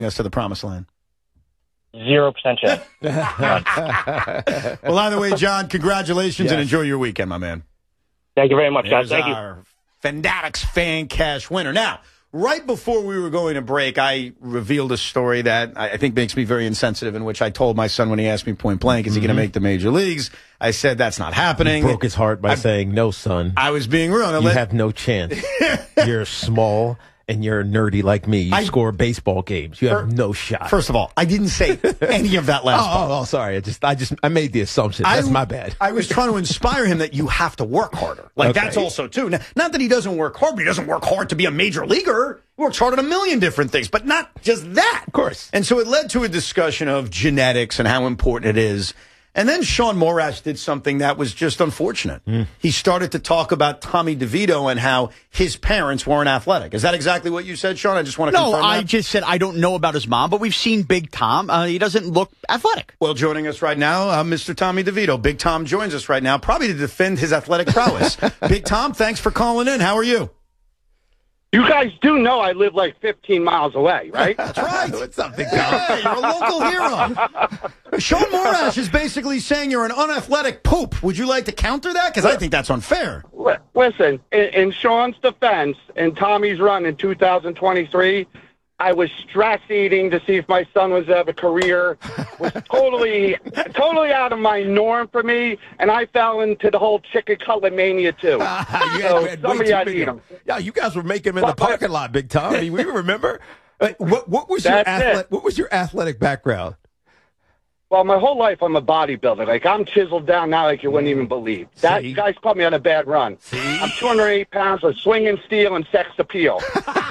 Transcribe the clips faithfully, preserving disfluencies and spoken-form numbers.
us to the promised land? Zero percent chance. Well, either way, John, congratulations Yes. and enjoy your weekend, my man. Thank you very much, guys. There's Thank you. our Fanatics Fan Cash winner. Now, right before we were going to break, I revealed a story that I think makes me very insensitive, in which I told my son when he asked me point blank, is he Mm-hmm. going to make the major leagues? I said, that's not happening. You broke his heart by I- saying, no, son. I was being real. And I You let- have no chance. You're small and you're nerdy like me. You I- score baseball games. You have Fir- no shot. First of all, I didn't say any of that last oh, part. oh, oh, sorry. I just, I just, I made the assumption. That's I, my bad. I was trying to inspire him that you have to work harder. Like, Okay. that's also, too. Now, not that he doesn't work hard, but he doesn't work hard to be a major leaguer. He works hard at a million different things, but not just that. Of course. And so it led to a discussion of genetics and how important it is. And then Sean Morash did something that was just unfortunate. Mm. He started to talk about Tommy DeVito and how his parents weren't athletic. Is that exactly what you said, Sean? I just want to No, confirm I that. just said I don't know about his mom, but we've seen Big Tom. Uh, he doesn't look athletic. Well, joining us right now, uh, Mister Tommy DeVito. Big Tom joins us right now, probably to defend his athletic prowess. Big Tom, thanks for calling in. How are you? You guys do know I live like fifteen miles away, right? That's right. What's up, Big Tom? Yeah, you're a local hero. Sean Morash is basically saying you're an unathletic poop. Would you like to counter that? Because I think that's unfair. Li- Listen, in, in Sean's defense, in Tommy's run in two thousand twenty-three, I was stress eating to see if my son was to have a career. Was totally, totally out of my norm for me, and I fell into the whole chicken cutlet mania too. you had, So you had way somebody too had to big eat of- 'em. Yeah, you guys were making him in the But- but- parking lot, Big Tom. I mean, we remember. Uh, What, what was your That's athletic, it. what was your athletic background? Well, my whole life I'm a bodybuilder. Like, I'm chiseled down now like you wouldn't even believe. That See? guy's caught me on a bad run. See? I'm two hundred eight pounds of swinging steel and sex appeal.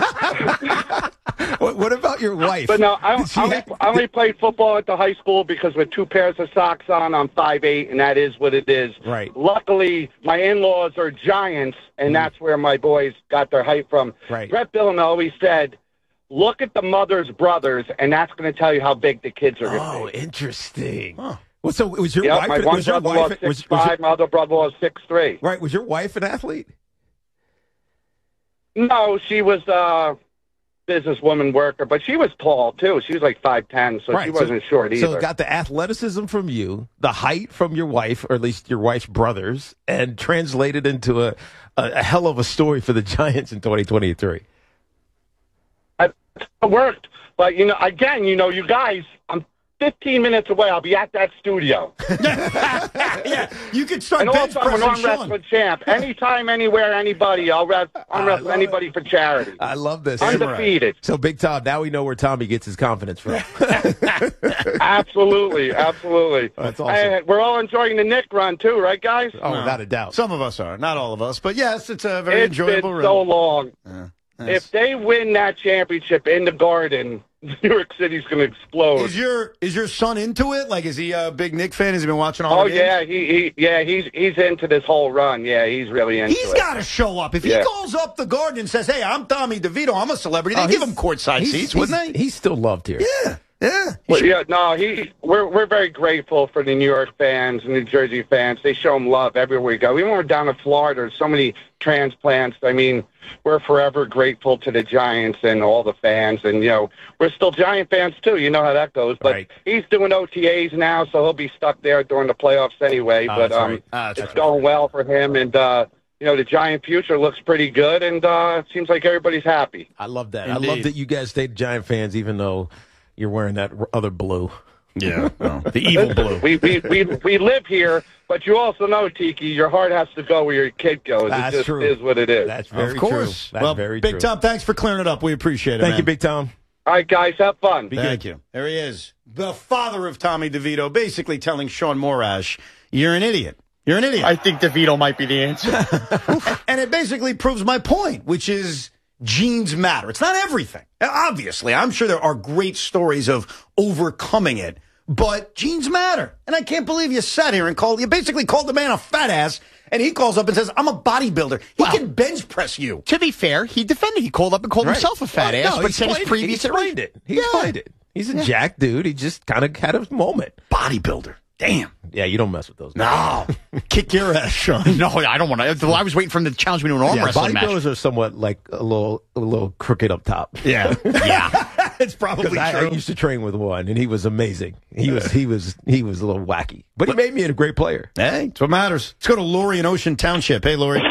What, what about your wife? But no, I, Did she I, only, have- I only played football at the high school because with two pairs of socks on, I'm five eight, and that is what it is. Right. Luckily, my in-laws are giants, and that's where my boys got their height from. Right. Brett Billen always said, look at the mother's brothers, and that's going to tell you how big the kids are going to Oh, be. interesting. Well, so was your Yep, wife? my one was your brother was wife? six Was, was five, your, my other brother was six three. right? Was your wife an athlete? No, she was a businesswoman worker, but she was tall too. She was like five ten, so right. she wasn't short either. So it got the athleticism from you, the height from your wife, or at least your wife's brothers, and translated into a, a, a hell of a story for the Giants in twenty twenty-three. It worked, but you know, again, you know, you guys, I'm fifteen minutes away. I'll be at that studio, Yeah, you could start and bench also I'm an pressing arm Sean. wrestling champ. Anytime, anywhere, anybody, I'll rest, arm I wrestle love anybody for charity. I love this. Undefeated. So, Big Tom, now we know where Tommy gets his confidence from. Absolutely, absolutely. That's awesome. Hey, we're all enjoying the Nick run too, right, guys? Oh, without a doubt. Some of us are, not all of us, but yes, it's a very It's enjoyable been run. so long. Yes. If they win that championship in the Garden, New York City's going to explode. Is your is your son into it? Like, is he a big Knick fan? Has he been watching all Oh the games? yeah, he, he yeah he's he's into this whole run. Yeah, he's really into He's it. got to show up. If Yeah. he calls up the Garden and says, "Hey, I'm Tommy DeVito. I'm a celebrity," they Oh, give he's- him courtside he's- seats, he's- wouldn't they? He's still loved here. Yeah, yeah. Well, yeah, no, he we're we're very grateful for the New York fans and New Jersey fans. They show him love everywhere we go. Even when we're down in Florida, there's so many transplants. I mean, we're forever grateful to the Giants and all the fans. And, you know, we're still Giant fans, too. You know how that goes. But Right. he's doing O T As now, so he'll be stuck there during the playoffs anyway. Oh, but that's um, right. Ah, that's it's right. going well for him. And, uh, you know, the Giant future looks pretty good, and uh, it seems like everybody's happy. I love that. I Indeed. love that you guys stayed Giant fans, even though you're wearing that r- other blue. Yeah, well, the evil blue. We, we, we, we live here, but you also know, Tiki, your heart has to go where your kid goes. That's it just true. is what it is. That's very Of course. true. That's well, very Big true. Tom, thanks for clearing it up. We appreciate it. Thank man. you, Big Tom. All right, guys, have fun. Thank you. There he is, the father of Tommy DeVito, basically telling Sean Morash, "You're an idiot. You're an idiot." I think DeVito might be the answer. And it basically proves my point, which is genes matter. It's not everything. Obviously, I'm sure there are great stories of overcoming it, but genes matter. And I can't believe you sat here and called, you basically called the man a fat ass, and he calls up and says, "I'm a bodybuilder." He Wow. can bench press you. To be fair, he defended. He called up and called Right. himself a fat Well, ass, no, but he said his explained it. previous He explained it. He Yeah. explained it. He's a jack dude. He just kind of had a moment. Bodybuilder. Damn. Yeah, you don't mess with those guys. No. Kick your ass, Sean. No, I don't want to. I was waiting for him to challenge me to an arm Yeah, wrestling match. bodybuilders are somewhat like a little, a little crooked up top. Yeah, yeah. It's probably I, true. I used to train with one, and he was amazing. He was he was he was a little wacky, but he made me a great player. Hey, it's what matters. Let's go to Lori in Ocean Township. Hey, Lori.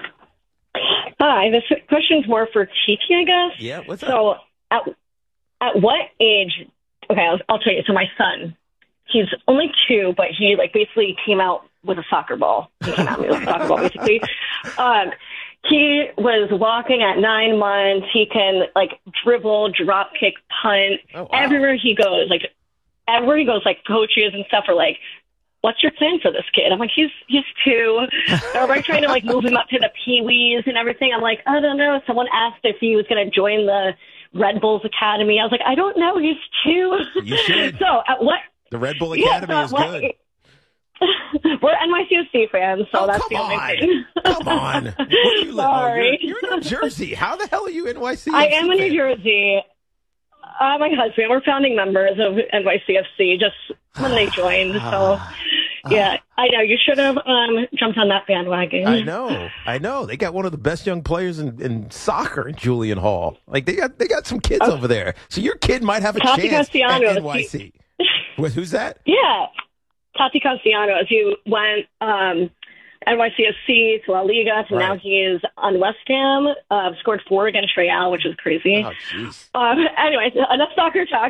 Hi, this question's more for Tiki, I guess. Yeah, what's up? So, at, at what age, okay, I'll, I'll tell you. So my son, he's only two, but he, like, basically came out with a soccer ball. He came out with a soccer ball, basically. Um, he was walking at nine months. He can, like, dribble, drop kick, punt. Oh, wow. Everywhere he goes, like, everywhere he goes, like, coaches and stuff are like, what's your plan for this kid? I'm like, he's he's two. Are we trying to, like, move him up to the Pee-wees and everything? I'm like, I don't know. Someone asked if he was going to join the Red Bulls Academy. I was like, I don't know. He's two. You should. So at what? The Red Bull Yeah, Academy so is what- good. We're N Y C F C fans, so Oh, that's come the only on. thing. Come on. Where do you live? Oh, Sorry. you're, you're in New Jersey. How the hell are you N Y C? I am in New Jersey. Uh, my husband, we're founding members of N Y C F C just when they joined. So, yeah, I know. You should have um, jumped on that bandwagon. I know. I know. They got one of the best young players in, in soccer in Julian Hall. Like, they got they got some kids over there. So your kid might have a Tati chance at Castellanos. N Y C. Wait, who's that? Yeah. Tati Castellanos, who went um, N Y C F C to La Liga, to now Right. he is on West Ham, uh, scored four against Real, which is crazy. Oh, jeez. Um, anyway, enough soccer talk.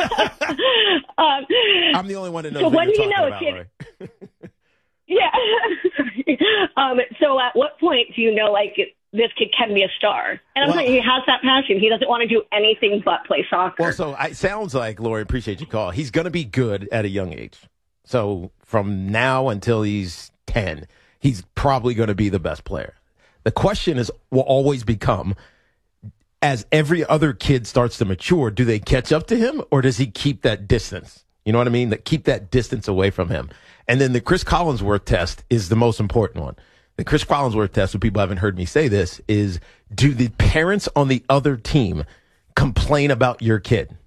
um, I'm the only one that knows So what when you're do you talking know about, a kid- Lori. yeah. Sorry. um, so at what point do you know, like, this kid can be a star? And I'm Well- saying he has that passion. He doesn't want to do anything but play soccer. Well, so it sounds like, Lori, appreciate your call. He's going to be good at a young age. So from now until he's ten, he's probably going to be the best player. The question is, will always become, as every other kid starts to mature, do they catch up to him, or does he keep that distance? You know what I mean? That keep that distance away from him. And then the Chris Collinsworth test is the most important one. The Chris Collinsworth test, when people haven't heard me say this, is do the parents on the other team complain about your kid?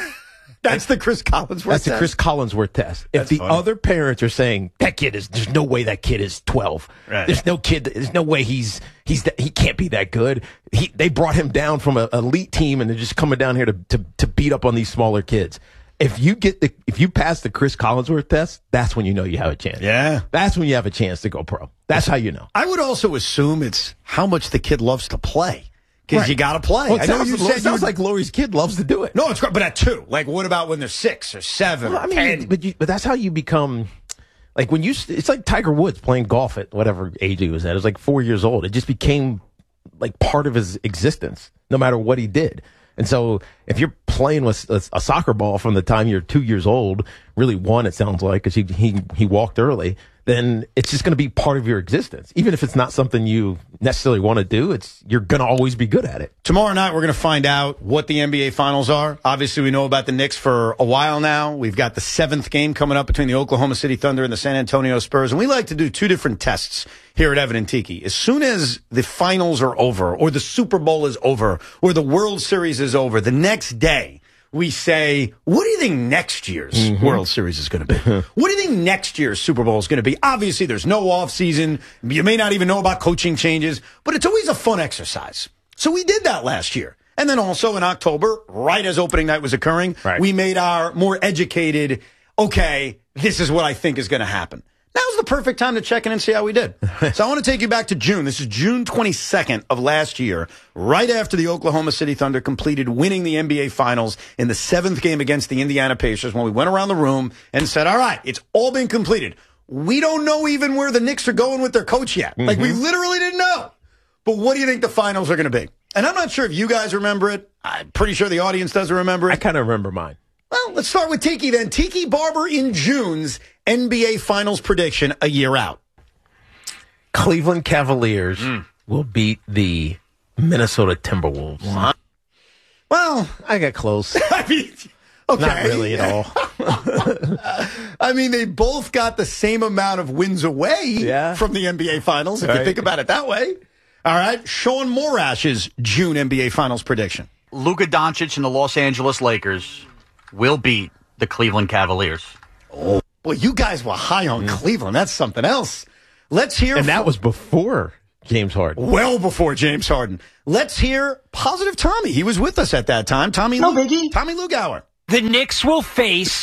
That's the Chris Collinsworth That's the test? Chris Collinsworth test. If That's the funny. other parents are saying that kid is, there's no way that kid is twelve. Right. There's no kid. There's no way he's he's that, he can't be that good. He they brought him down from an elite team and they're just coming down here to, to to beat up on these smaller kids. If you get the if you pass the Chris Collinsworth test, that's when you know you have a chance. Yeah. That's when you have a chance to go pro. That's how you know. I would also assume it's how much the kid loves to play. Because Right. you got to play. Well, it I know sounds, you it said sounds you- like Lori's kid loves to do it. No, it's great, but at two. Like, what about when they're six or seven Well, or I mean, ten? but you, but that's how you become. Like when you, it's like Tiger Woods playing golf at whatever age he was at. It was like four years old. It just became like part of his existence, no matter what he did. And so, if you're playing with a, a soccer ball from the time you're two years old, really one, it sounds like, because he he he walked early, then it's just going to be part of your existence. Even if it's not something you necessarily want to do, it's you're going to always be good at it. Tomorrow night, we're going to find out what the N B A Finals are. Obviously, we know about the Knicks for a while now. We've got the seventh game coming up between the Oklahoma City Thunder and the San Antonio Spurs. And we like to do two different tests here at Evan and Tiki. As soon as the finals are over, or the Super Bowl is over, or the World Series is over, the next day, we say, what do you think next year's mm-hmm. World Series is going to be? What do you think next year's Super Bowl is going to be? Obviously, there's no offseason. You may not even know about coaching changes, but it's always a fun exercise. So we did that last year. And then also in October, right as opening night was occurring, right. we made our more educated, okay, this is what I think is going to happen. Now's the perfect time to check in and see how we did. So I want to take you back to June. This is June twenty-second of last year, right after the Oklahoma City Thunder completed winning the N B A Finals in the seventh game against the Indiana Pacers, when we went around the room and said, all right, it's all been completed. We don't know even where the Knicks are going with their coach yet. Mm-hmm. Like, we literally didn't know. But what do you think the finals are going to be? And I'm not sure if you guys remember it. I'm pretty sure the audience doesn't remember it. I kind of remember mine. Well, let's start with Tiki then. Tiki Barber in June's N B A Finals prediction a year out. Cleveland Cavaliers mm. will beat the Minnesota Timberwolves. What? Well, I got close. I mean, okay. Not really at all. I mean, they both got the same amount of wins away yeah. from the N B A Finals, if right. you think about it that way. All right, Sean Morash's June N B A Finals prediction. Luka Doncic and the Los Angeles Lakers will beat the Cleveland Cavaliers. Oh, boy, you guys were high on mm. Cleveland. That's something else. Let's hear And from, that was before James Harden. Well before James Harden. Let's hear Positive Tommy. He was with us at that time. Tommy No Lu- biggie. Tommy Lugauer. The Knicks will face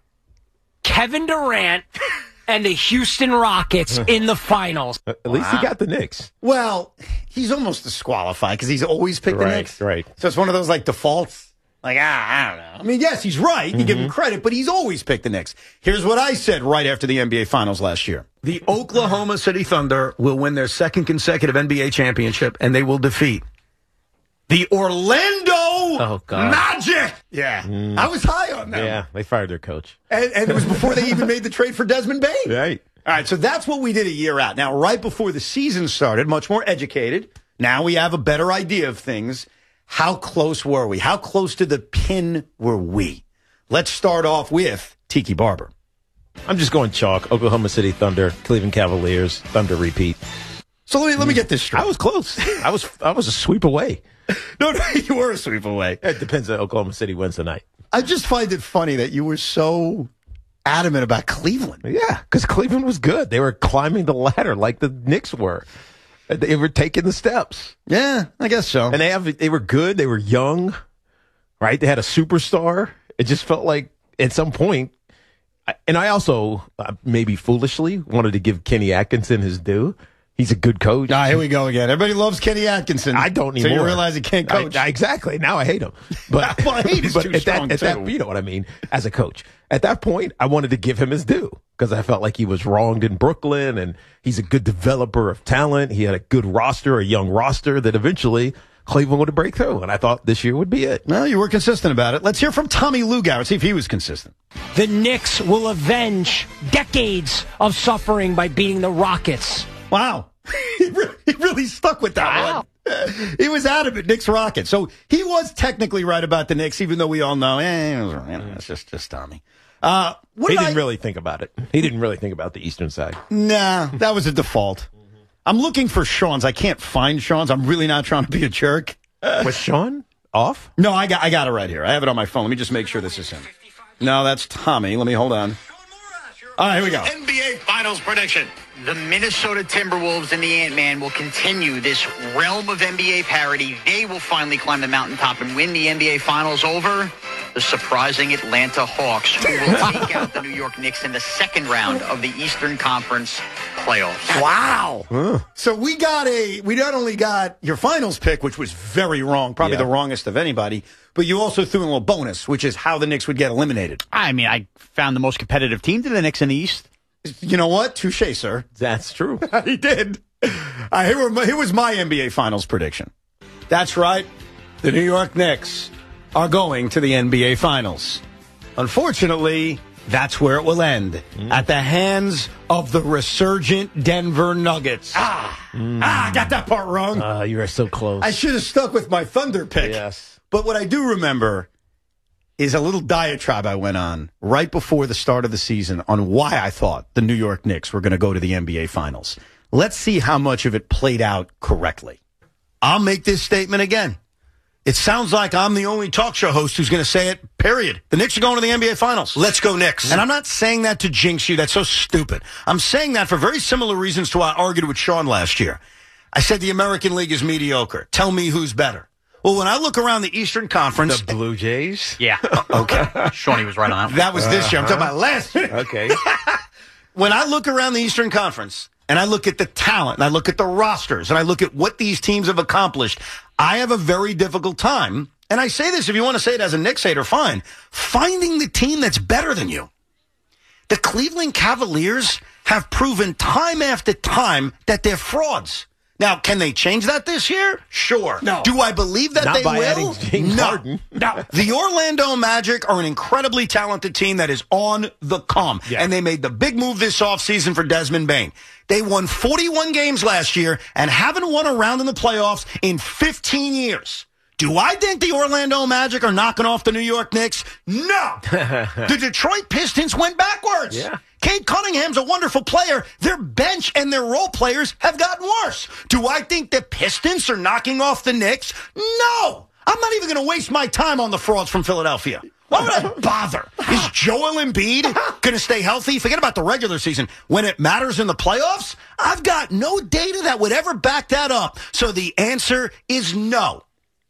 Kevin Durant and the Houston Rockets in the finals. At least he got the Knicks. Well, he's almost disqualified because he's always picked the Right, Knicks. right. So it's one of those like defaults. Like, ah, I don't know. I mean, yes, he's right. You give him credit, but he's always picked the Knicks. Here's what I said right after the N B A Finals last year. The Oklahoma City Thunder will win their second consecutive N B A championship, and they will defeat the Orlando Oh, God. Magic. Yeah. I was high on them. Yeah, they fired their coach. And, and it was before they even made the trade for Desmond Bain. Right. All right, so that's what we did a year out. Now, right before the season started, much more educated. Now we have a better idea of things. How close were we? How close to the pin were we? Let's start off with Tiki Barber. I'm just going chalk. Oklahoma City Thunder, Cleveland Cavaliers, Thunder repeat. So let me, let me get this straight. I was close. I was I was a sweep away. no, no, you were a sweep away. It depends on Oklahoma City wins tonight. I just find it funny that you were so adamant about Cleveland. Yeah, because Cleveland was good. They were climbing the ladder like the Knicks were. They were taking the steps. Yeah, I guess so. And they have they were good. They were young, right? They had a superstar. It just felt like at some point, and I also uh, maybe foolishly wanted to give Kenny Atkinson his due. He's a good coach. Ah, here we go again. Everybody loves Kenny Atkinson. I don't So anymore. you realize he can't coach. I, I, exactly. Now I hate him. But, Well, hate is but too at strong, that, at that, too. you know what I mean? As a coach. At that point, I wanted to give him his due because I felt like he was wronged in Brooklyn, and he's a good developer of talent. He had a good roster, a young roster that eventually Cleveland would break through, and I thought this year would be it. Well, you were consistent about it. Let's hear from Tommy Lugauer. See if he was consistent. The Knicks will avenge decades of suffering by beating the Rockets. Wow. he, really, he really stuck with that Wow. one. He was adamant, Knicks Rockets. So he was technically right about the Knicks, even though we all know, eh, it was, you know, it's just, just Tommy. Uh, what He did didn't I- really think about it. He didn't really think about the Eastern side. Nah, that was a default. I'm looking for Sean's. I can't find Sean's. I'm really not trying to be a jerk. Was Sean off? No, I got I got it right here. I have it on my phone. Let me just make sure this is him. No, that's Tommy. Let me hold on. All right, here we go. N B A Finals prediction. The Minnesota Timberwolves and the Ant-Man will continue this realm of N B A parity. They will finally climb the mountaintop and win the N B A Finals over the surprising Atlanta Hawks, who will take out the New York Knicks in the second round of the Eastern Conference playoffs. Wow. So we got a, we not only got your finals pick, which was very wrong, probably Yeah. the wrongest of anybody, but you also threw in a little bonus, which is how the Knicks would get eliminated. I mean, I found the most competitive team to the Knicks in the East. You know what? Touche, sir. That's true. He did. Uh, here, were my, here was my N B A Finals prediction. That's right. The New York Knicks are going to the N B A Finals. Unfortunately, that's where it will end. At the hands of the resurgent Denver Nuggets. Ah, ah, I got that part wrong. Uh, you are so close. I should have stuck with my Thunder pick. Yes. But what I do remember is a little diatribe I went on right before the start of the season on why I thought the New York Knicks were going to go to the N B A Finals. Let's see how much of it played out correctly. I'll make this statement again. It sounds like I'm the only talk show host who's going to say it, period. The Knicks are going to the N B A Finals. Let's go Knicks. And I'm not saying that to jinx you. That's so stupid. I'm saying that for very similar reasons to what I argued with Sean last year. I said the American League is mediocre. Tell me who's better. Well, when I look around the Eastern Conference... The Blue Jays? Yeah. Okay. Shawnee was right on that. That was this year. I'm talking about last year. Okay. When I look around the Eastern Conference and I look at the talent and I look at the rosters and I look at what these teams have accomplished, I have a very difficult time. And I say this, if you want to say it as a Knicks hater, fine. Finding the team that's better than you. The Cleveland Cavaliers have proven time after time that they're frauds. Now, can they change that this year? Sure. No. Do I believe that Not they by will? adding James no. Harden. No. The Orlando Magic are an incredibly talented team that is on the come. Yeah. And they made the big move this offseason for Desmond Bain. They won forty-one games last year and haven't won a round in the playoffs in fifteen years. Do I think the Orlando Magic are knocking off the New York Knicks? No. The Detroit Pistons went backwards. Yeah. Kate Cunningham's a wonderful player. Their bench and their role players have gotten worse. Do I think the Pistons are knocking off the Knicks? No. I'm not even going to waste my time on the frauds from Philadelphia. Why would I bother? Is Joel Embiid going to stay healthy? Forget about the regular season. When it matters in the playoffs, I've got no data that would ever back that up. So the answer is no.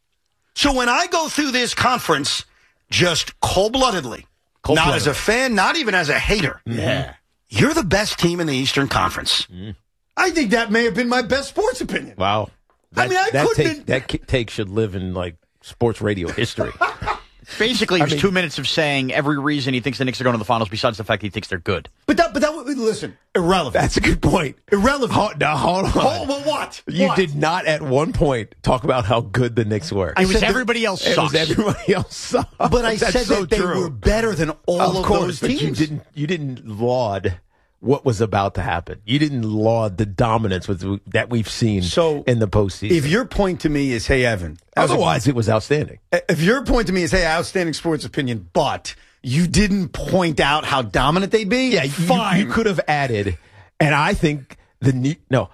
So when I go through this conference, just cold-bloodedly, Cold not as a fan, not even as a hater, yeah, you're the best team in the Eastern Conference. Mm. I think that may have been my best sports opinion. Wow. That, I mean, I that couldn't take, been... that take should live in, like, sports radio history. Basically, it was I mean, two minutes of saying every reason he thinks the Knicks are going to the finals besides the fact he thinks they're good. But that, but that, listen, irrelevant. That's a good point. Irrelevant. Hold, now, hold on. Hold, well, what? You what? did not at one point talk about how good the Knicks were. It was everybody else It sucks. was everybody else sucks. But I That's said so that they true. were better than all of, of course, those but teams. you didn't. You didn't laud what was about to happen. You didn't laud the dominance with, that we've seen So, in the postseason. If your point to me is, hey, Evan. Otherwise, it was outstanding. If your point to me is, hey, outstanding sports opinion, but you didn't point out how dominant they'd be, Yeah, fine. You, you could have added, and I think the New, no,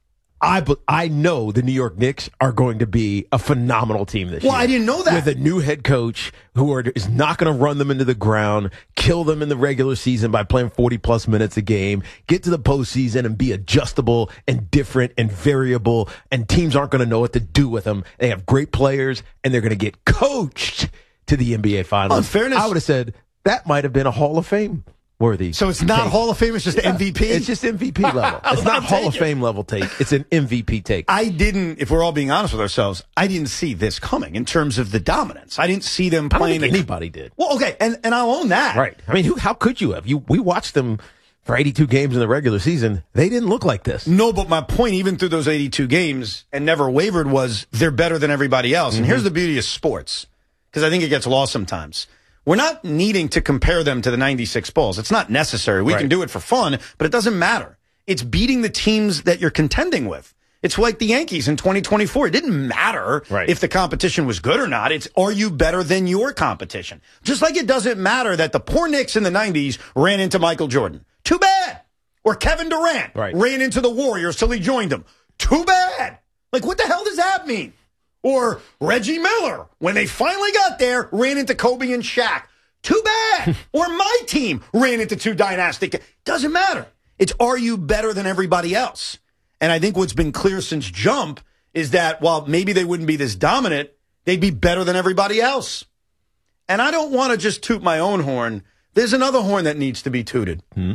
I I know the New York Knicks are going to be a phenomenal team this Well, year. I didn't know that. With a new head coach who are, is not going to run them into the ground, kill them in the regular season by playing forty plus minutes a game, get to the postseason and be adjustable and different and variable, and teams aren't going to know what to do with them. They have great players, and they're going to get coached to the N B A Finals. In fairness, I would have said that might have been a Hall of Fame worthy. So it's not take. Hall of Fame, it's just Yeah, M V P? It's just M V P level. It's not Hall of Fame level take. It's an M V P take. I didn't, if we're all being honest with ourselves, I didn't see this coming in terms of the dominance. I didn't see them I don't playing. think the, anybody did. Well, okay, and, and I'll own that. Right. I mean, who, how could you have? You We watched them for eighty-two games in the regular season. They didn't look like this. No, but my point, even through those eighty-two games, and never wavered, was they're better than everybody else. And Mm-hmm. here's the beauty of sports, because I think it gets lost sometimes. We're not needing to compare them to the ninety-six Bulls. It's not necessary. We Right. can do it for fun, but it doesn't matter. It's beating the teams that you're contending with. It's like the Yankees in twenty twenty-four. It didn't matter Right. if the competition was good or not. It's, are you better than your competition? Just like it doesn't matter that the poor Knicks in the nineties ran into Michael Jordan. Too bad. Or Kevin Durant Right. ran into the Warriors till he joined them. Too bad. Like, what the hell does that mean? Or Reggie Miller, when they finally got there, ran into Kobe and Shaq. Too bad. Or my team ran into two dynastic. Doesn't matter. It's, are you better than everybody else? And I think what's been clear since jump is that while maybe they wouldn't be this dominant, they'd be better than everybody else. And I don't want to just toot my own horn. There's another horn that needs to be tooted. Hmm?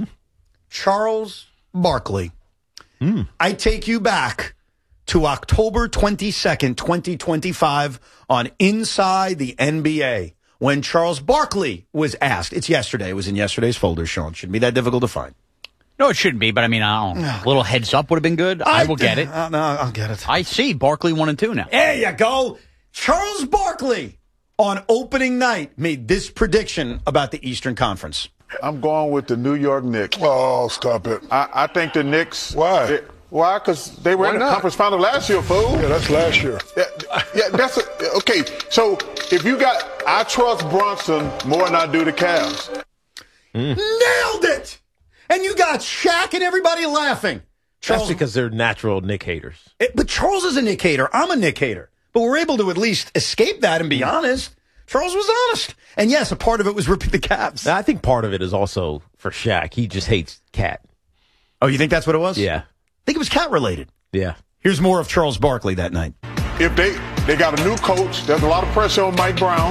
Charles Barkley. Hmm. I take you back to October twenty-second, twenty twenty-five on Inside the N B A when Charles Barkley was asked. It's yesterday. It was in yesterday's folder, Sean. Shouldn't be that difficult to find. No, it shouldn't be, but I mean, I don't know. A little heads up would have been good. I, will get it. Uh, no, I'll get it. I see. Barkley one and two now. There you go. Charles Barkley on opening night made this prediction about the Eastern Conference. I'm going with the New York Knicks. Oh, stop it. I, I think the Knicks. Why? They, why? Because they were Why in the not? conference final last year, fool. Yeah, that's last year. Yeah, yeah, that's a, okay. So if you got, I trust Brunson more than I do the Cavs. Nailed it! And you got Shaq and everybody laughing. Charles, That's because they're natural Nick haters. It- but Charles is a Nick hater. I'm a Nick hater. But we're able to at least escape that and be honest. Charles was honest. And yes, a part of it was ripping the Cavs. I think part of it is also for Shaq. He just hates Cat. Oh, you think that's what it was? Yeah. I think it was cat related. Yeah. Here's more of Charles Barkley that night. If they they got a new coach, there's a lot of pressure on Mike Brown.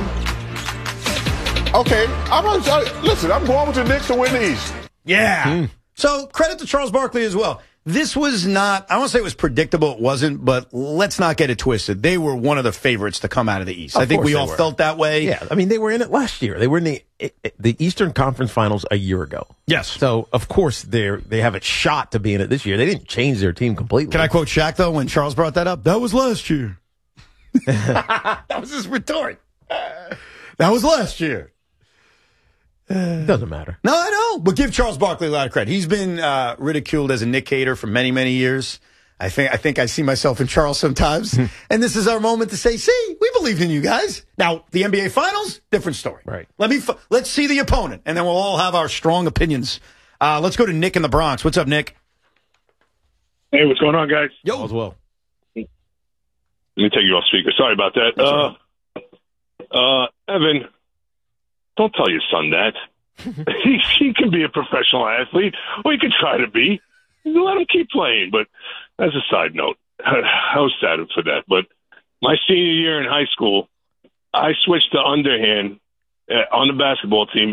Okay, I'm I, listen. I'm going with the Knicks to win the East. Yeah. So credit to Charles Barkley as well. This was not, I won't say it was predictable, it wasn't, but let's not get it twisted. They were one of the favorites to come out of the East. Of I think course we they all were. felt that way. Yeah. I mean, they were in it last year. They were in the the Eastern Conference Finals a year ago. Yes. So, of course, they're they have a shot to be in it this year. They didn't change their team completely. Can I quote Shaq, though, when Charles brought that up? That was last year. That was his retort. That was last year. It doesn't matter. No, I know. But give Charles Barkley a lot of credit. He's been uh, ridiculed as a Nick hater for many, many years. I think I think I see myself in Charles sometimes. And this is our moment to say, see, we believed in you guys. Now, the N B A Finals, different story. Right. Let me f- let's see the opponent, and then we'll all have our strong opinions. Uh, let's go to Nick in the Bronx. What's up, Nick? Hey, what's going on, guys? Yo. All as well. Let me take you off speaker. Sorry about that. Uh, uh, Evan, Don't tell your son that. he, he can be a professional athlete, or he could try to be. Let him keep playing. But as a side note, I was sad for that. But my senior year in high school, I switched to underhand uh, on the basketball team